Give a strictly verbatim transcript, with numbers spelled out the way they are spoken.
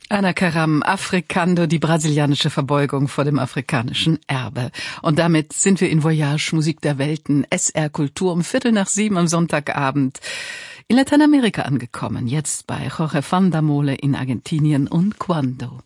Ana Karam, Africando, die brasilianische Verbeugung vor dem afrikanischen Erbe. Und damit sind wir in Voyage, Musik der Welten, S R Kultur um Viertel nach sieben am Sonntagabend in Lateinamerika angekommen. Jetzt bei Jorge Vandamole in Argentinien und Quando.